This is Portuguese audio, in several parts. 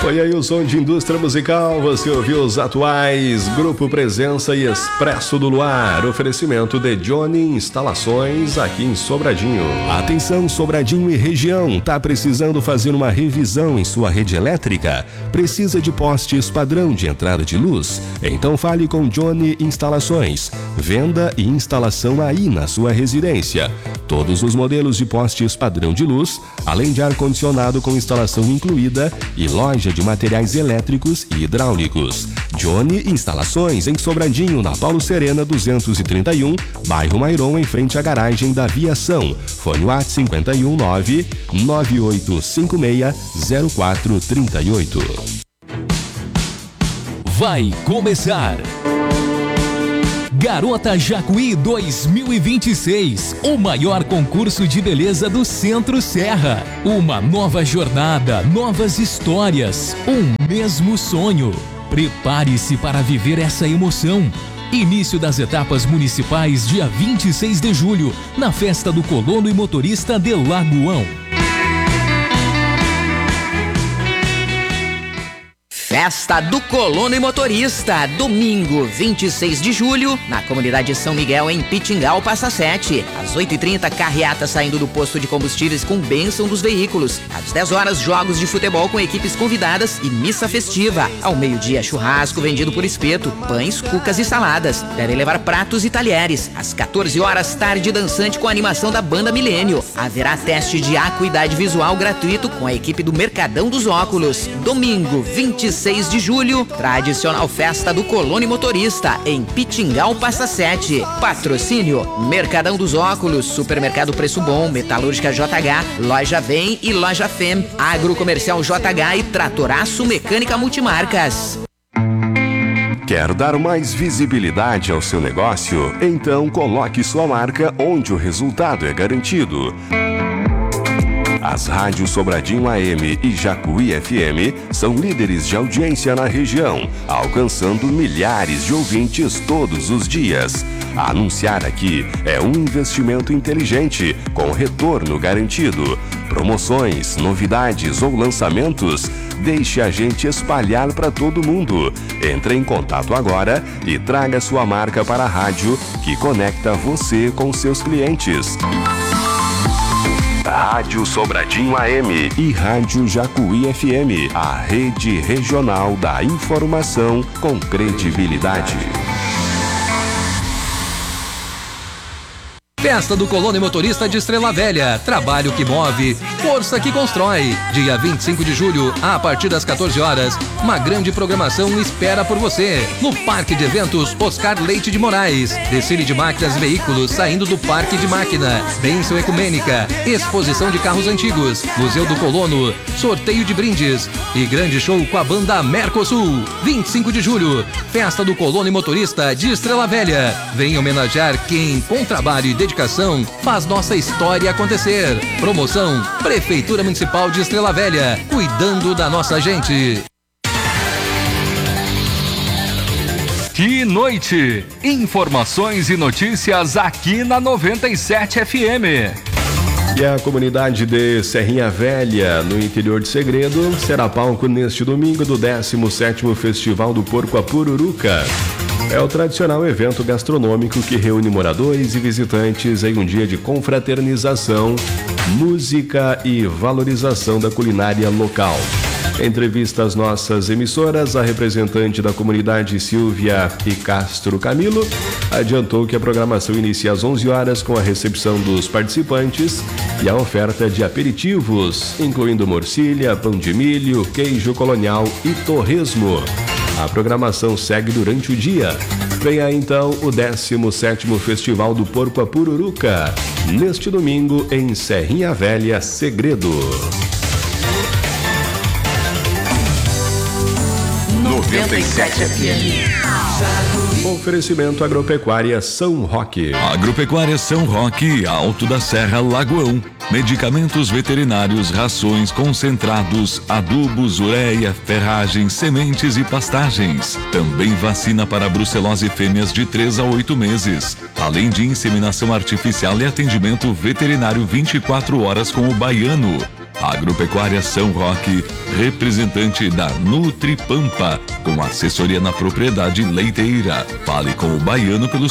Foi aí o som de indústria musical, você ouviu os atuais, Grupo Presença e Expresso do Luar, oferecimento de Johnny Instalações aqui em Sobradinho. Atenção Sobradinho e região, tá precisando fazer uma revisão em sua rede elétrica? Precisa de postes padrão de entrada de luz? Então fale com Johnny Instalações, venda e instalação aí na sua residência. Todos os modelos de postes padrão de luz, além de ar-condicionado com instalação incluída e loja de materiais elétricos e hidráulicos. Johnny Instalações em Sobradinho, na Paulo Serena 231, bairro Mairon, em frente à garagem da Viação. Fone WhatsApp 51998560438. Vai começar Garota Jacuí 2026, o maior concurso de beleza do Centro-Serra. Uma nova jornada, novas histórias, um mesmo sonho. Prepare-se para viver essa emoção. Início das etapas municipais dia 26 de julho, na Festa do Colono e Motorista de Lagoão. Festa do Colono e Motorista, domingo 26 de julho, na comunidade São Miguel, em Pitingal, Passa Sete. Às 8h30, carreata saindo do posto de combustíveis com bênção dos veículos. Às 10 horas, jogos de futebol com equipes convidadas e missa festiva. Ao meio-dia, churrasco vendido por espeto, pães, cucas e saladas. Devem levar pratos e talheres. Às 14 horas, tarde dançante com a animação da Banda Milênio. Haverá teste de acuidade visual gratuito com a equipe do Mercadão dos Óculos. Domingo 26 de julho, tradicional Festa do Colono e Motorista, em Pitingal, Passa Sete. Patrocínio: Mercadão dos Óculos, Supermercado Preço Bom, Metalúrgica JH, Loja Vem e Loja Fem, Agrocomercial JH e Tratoraço Mecânica Multimarcas. Quer dar mais visibilidade ao seu negócio? Então coloque sua marca onde o resultado é garantido. As rádios Sobradinho AM e Jacuí FM são líderes de audiência na região, alcançando milhares de ouvintes todos os dias. Anunciar aqui é um investimento inteligente, com retorno garantido. Promoções, novidades ou lançamentos, deixe a gente espalhar para todo mundo. Entre em contato agora e traga sua marca para a rádio que conecta você com seus clientes. Rádio Sobradinho AM e Rádio Jacuí FM, a rede regional da informação com credibilidade. Festa do Colono e Motorista de Estrela Velha. Trabalho que move, força que constrói. Dia 25 de julho, a partir das 14 horas, uma grande programação espera por você. No Parque de Eventos Oscar Leite de Moraes. Desfile de máquinas e veículos saindo do Parque de Máquina. Bênção ecumênica. Exposição de carros antigos. Museu do Colono. Sorteio de brindes. E grande show com a banda Mercosul. 25 de julho, Festa do Colono e Motorista de Estrela Velha. Vem homenagear quem, com trabalho e dedicação, faz nossa história acontecer. Promoção: Prefeitura Municipal de Estrela Velha, cuidando da nossa gente. Que noite! Informações e notícias aqui na 97 FM. E a comunidade de Serrinha Velha, no interior de Segredo, será palco neste domingo do 17º Festival do Porco a Pururuca. É o tradicional evento gastronômico que reúne moradores e visitantes em um dia de confraternização, música e valorização da culinária local. Em entrevista às nossas emissoras, a representante da comunidade, Silvia e Castro Camilo, adiantou que a programação inicia às 11 horas com a recepção dos participantes e a oferta de aperitivos, incluindo morcilha, pão de milho, queijo colonial e torresmo. A programação segue durante o dia. Venha então o 17º Festival do Porco a Pururuca, neste domingo em Serrinha Velha, Segredo. 97 FM. Oferecimento Agropecuária São Roque. Agropecuária São Roque, Alto da Serra, Lagoão. Medicamentos veterinários, rações, concentrados, adubos, ureia, ferragens, sementes e pastagens. Também vacina para brucelose fêmeas de 3 a 8 meses. Além de inseminação artificial e atendimento veterinário 24 horas com o baiano. Agropecuária São Roque, representante da Nutripampa, com assessoria na propriedade leiteira. Fale com o baiano pelo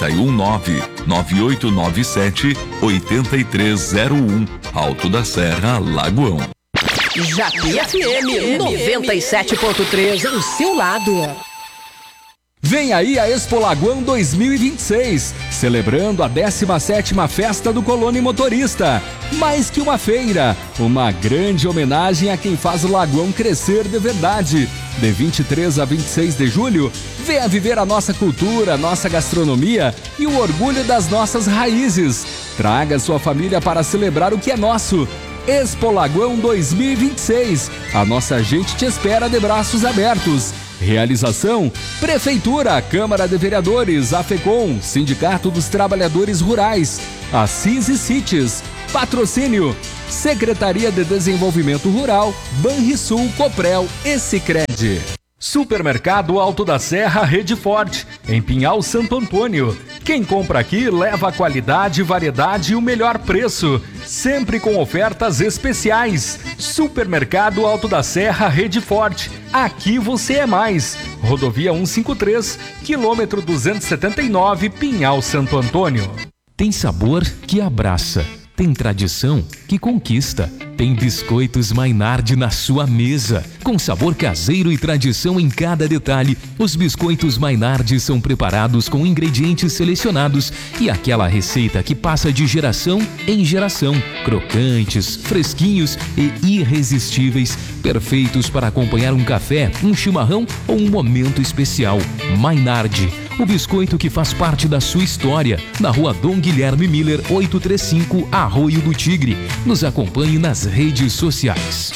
519-9897-8301, Alto da Serra, Lagoão. Jacuí FM 97.3, ao seu lado. Vem aí a Expo Lagoão 2026, celebrando a 17ª Festa do Colono Motorista. Mais que uma feira, uma grande homenagem a quem faz o Lagoão crescer de verdade. De 23 a 26 de julho, venha viver a nossa cultura, nossa gastronomia e o orgulho das nossas raízes. Traga sua família para celebrar o que é nosso. Expo Lagoão 2026. A nossa gente te espera de braços abertos. Realização: Prefeitura, Câmara de Vereadores, AFECOM, Sindicato dos Trabalhadores Rurais, Assis e Cites. Patrocínio: Secretaria de Desenvolvimento Rural, Banrisul, Coprel e Sicredi. Supermercado Alto da Serra Rede Forte, em Pinhal Santo Antônio. Quem compra aqui leva qualidade, variedade e o melhor preço, sempre com ofertas especiais. Supermercado Alto da Serra Rede Forte, aqui você é mais. Rodovia 153, quilômetro 279, Pinhal Santo Antônio. Tem sabor que abraça, tem tradição que conquista. Tem biscoitos Maynard na sua mesa. Com sabor caseiro e tradição em cada detalhe, os biscoitos Maynard são preparados com ingredientes selecionados e aquela receita que passa de geração em geração. Crocantes, fresquinhos e irresistíveis, perfeitos para acompanhar um café, um chimarrão ou um momento especial. Maynard, o biscoito que faz parte da sua história. Na Rua Dom Guilherme Miller, 835, Arroio do Tigre. Nos acompanhe nas redes sociais.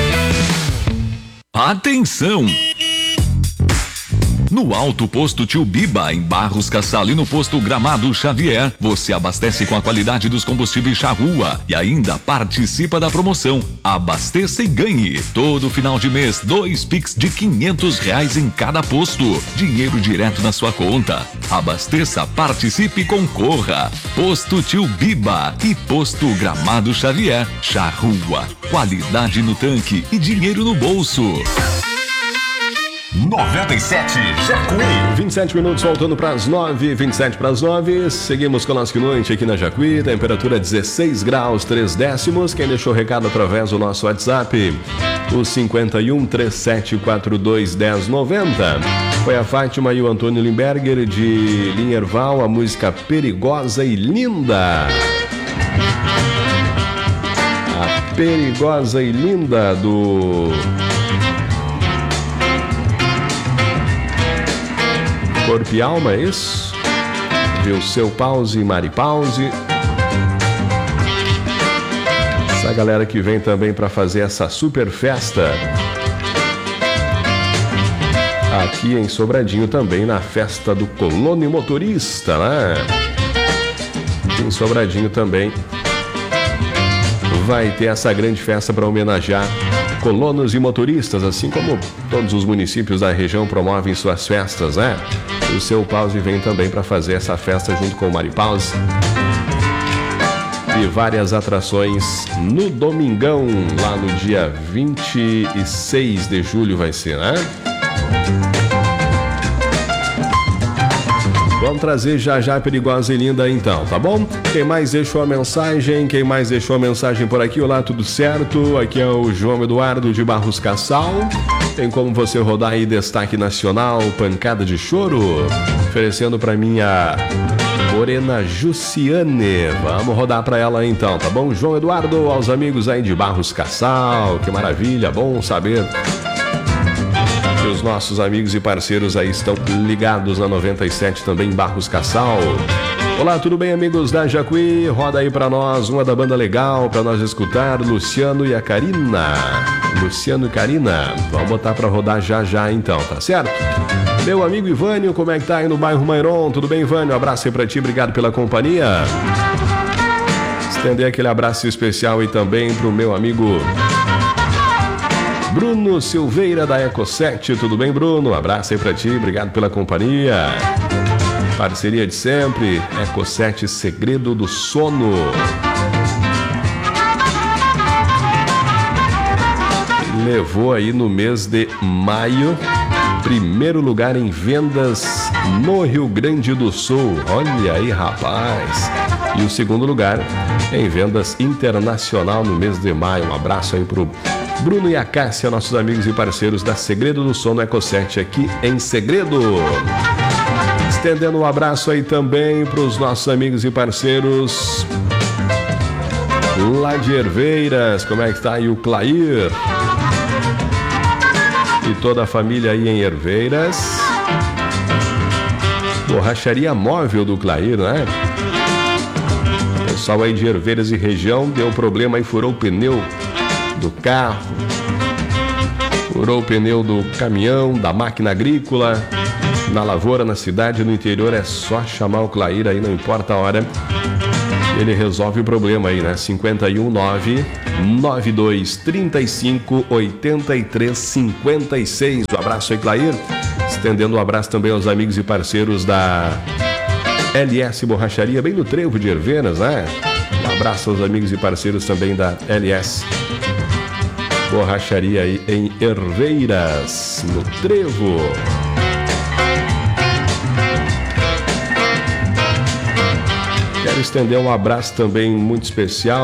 Atenção! No Alto Posto Tio Biba, em Barros Cassal e no Posto Gramado Xavier, você abastece com a qualidade dos combustíveis Charrua e ainda participa da promoção Abasteça e Ganhe. Todo final de mês, 2 Pix de R$500 em cada posto. Dinheiro direto na sua conta. Abasteça, participe e concorra. Posto Tio Biba e Posto Gramado Xavier. Charrua, qualidade no tanque e dinheiro no bolso. 97 Jacuí. 27 minutos faltando para as 9, 27 para as 9. Seguimos com a nossa noite aqui na Jacuí. Temperatura 16 graus 3 décimos. Quem deixou recado através do nosso WhatsApp, o 51 3742 1090. Foi a Fátima e o Antônio Limberger de Linherval, a música Perigosa e Linda. A Perigosa e Linda do Corpo e Alma, é isso? Viu seu Pause e Mari Pause. Essa galera que vem também para fazer essa super festa aqui em Sobradinho, também na festa do Colono Motorista, né? Aqui em Sobradinho também vai ter essa grande festa para homenagear colonos e motoristas, assim como todos os municípios da região promovem suas festas, né? O seu Pause vem também para fazer essa festa junto com o Mari Pause. E várias atrações no domingão, lá no dia 26 de julho vai ser, né? Vamos trazer já Perigosa e Linda então, tá bom? Quem mais deixou a mensagem? Por aqui? Olá, tudo certo? Aqui é o João Eduardo de Barros Cassal. Tem como você rodar aí Destaque Nacional, Pancada de Choro? Oferecendo pra minha Morena Jussiane. Vamos rodar pra ela então, tá bom? João Eduardo, aos amigos aí de Barros Cassal. Que maravilha, bom saber que os nossos amigos e parceiros aí estão ligados na 97 também em Barros Cassal. Olá, tudo bem, amigos da Jacuí? Roda aí pra nós uma da banda legal pra nós escutar, Luciano e a Karina. Luciano e Karina. Vamos botar pra rodar já então, tá certo? Meu amigo Ivânio, como é que tá aí no bairro Mairon? Tudo bem, Ivânio? Abraço aí pra ti, obrigado pela companhia. Estender aquele abraço especial aí também pro meu amigo Bruno Silveira da Eco7, tudo bem, Bruno? Abraço aí pra ti, obrigado pela companhia. Parceria de sempre, Eco7, Segredo do Sono. levou aí no mês de maio primeiro lugar em vendas no Rio Grande do Sul. Olha aí, rapaz. E o segundo lugar em vendas internacional no mês de maio. Um abraço aí pro Bruno e a Cássia, nossos amigos e parceiros da Segredo do Som no Eco7 aqui em Segredo. Estendendo um abraço aí também para os nossos amigos e parceiros lá de Herveiras. Como é que tá aí o Clair? E toda a família aí em Herveiras. Borracharia móvel do Clair, né? O pessoal aí de Herveiras e região deu problema e furou o pneu do carro, furou o pneu do caminhão, da máquina agrícola, na lavoura, na cidade, no interior. É só chamar o Clair aí, não importa a hora, ele resolve o problema aí, né? 519-9235-8356. Um abraço aí, Clair. Estendendo um abraço também aos amigos e parceiros da LS Borracharia, bem no Trevo de Herveiras, né? Um abraço aos amigos e parceiros também da LS Borracharia aí em Herveiras, no Trevo. Quero estender um abraço também muito especial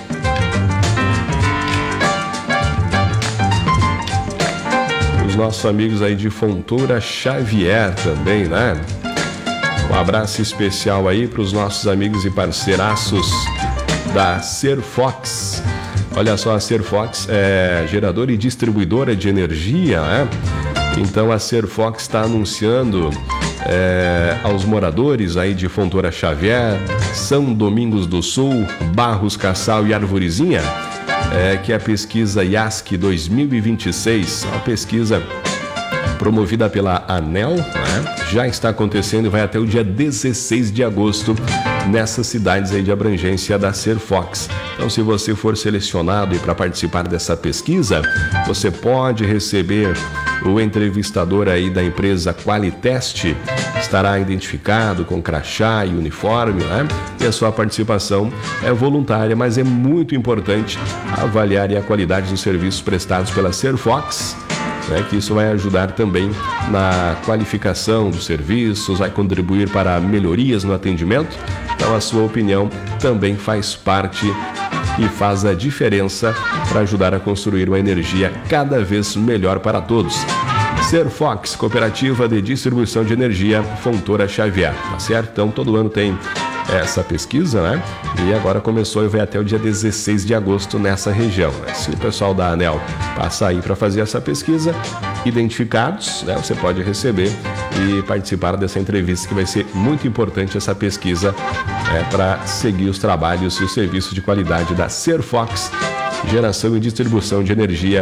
os nossos amigos aí de Fontoura Xavier também, né? Um abraço especial aí para os nossos amigos e parceiraços da Serfox. Olha só, a Serfox é geradora e distribuidora de energia, né? Então a Serfox está anunciando aos moradores aí de Fontoura Xavier, São Domingos do Sul, Barros, Cassal e Arvorezinha, que a pesquisa IASC 2026, uma pesquisa promovida pela ANEEL, né? Já está acontecendo e vai até o dia 16 de agosto nessas cidades aí de abrangência da Serfox. Então, se você for selecionado e para participar dessa pesquisa, você pode receber o entrevistador aí da empresa Qualitest, estará identificado com crachá e uniforme, né? E a sua participação é voluntária, mas é muito importante avaliar a qualidade dos serviços prestados pela Serfox, que isso vai ajudar também na qualificação dos serviços, vai contribuir para melhorias no atendimento. Então a sua opinião também faz parte e faz a diferença para ajudar a construir uma energia cada vez melhor para todos. Serfox, Cooperativa de Distribuição de Energia, Fontoura Xavier, tá certo? Então todo ano tem essa pesquisa, né? E agora começou e vai até o dia 16 de agosto nessa região, né? Se o pessoal da ANEEL passar aí para fazer essa pesquisa, identificados, né? Você pode receber e participar dessa entrevista, que vai ser muito importante essa pesquisa para seguir os trabalhos e os serviços de qualidade da Serfox, geração e distribuição de energia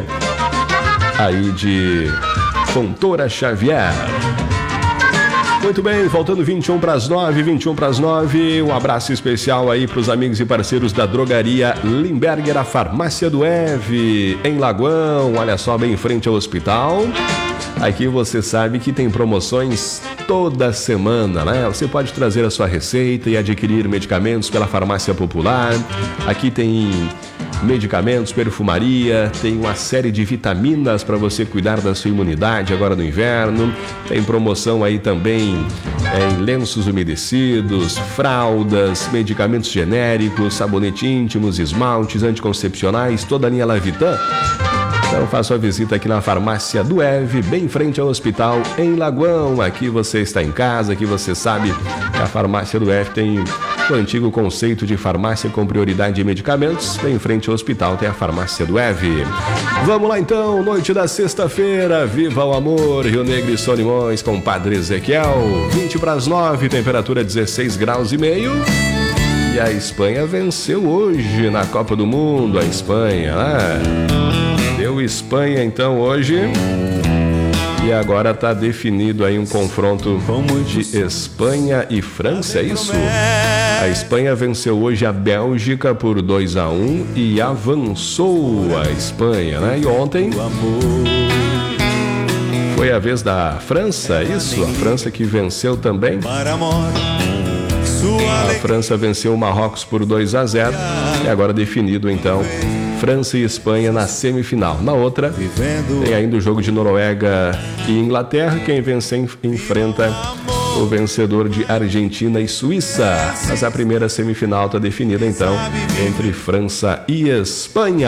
aí de Fontoura Xavier. Muito bem, faltando 21 para as 9, um abraço especial aí para os amigos e parceiros da Drogaria Limberger, a Farmácia do Eve, em Lagoão, olha só, bem em frente ao hospital. Aqui você sabe que tem promoções toda semana, né? Você pode trazer a sua receita e adquirir medicamentos pela Farmácia Popular. Aqui tem medicamentos, perfumaria, tem uma série de vitaminas para você cuidar da sua imunidade agora no inverno. Tem promoção aí também em lenços umedecidos, fraldas, medicamentos genéricos, sabonete íntimos, esmaltes, anticoncepcionais, toda a linha Lavitan. Então faça uma visita aqui na Farmácia do Eve, bem em frente ao hospital em Lagoão. Aqui você está em casa, aqui você sabe que a Farmácia do Eve tem o antigo conceito de farmácia com prioridade em medicamentos. Bem em frente ao hospital tem a Farmácia do Eve. Vamos lá então, noite da sexta-feira, viva o amor, Rio Negro e Solimões com Padre Ezequiel. 20 para as 9, temperatura 16 graus e meio. E a Espanha venceu hoje na Copa do Mundo, a Espanha, né? Deu Espanha então hoje. E agora está definido aí um confronto de Espanha e França, é isso? A Espanha venceu hoje a Bélgica por 2-1 e avançou a Espanha, né? E ontem foi a vez da França, é isso? A França que venceu também. A França venceu o Marrocos por 2-0 e agora definido então França e Espanha na semifinal. Na outra, tem ainda o jogo de Noruega e Inglaterra. Quem vencer enfrenta o vencedor de Argentina e Suíça. Mas a primeira semifinal está definida, então, entre França e Espanha.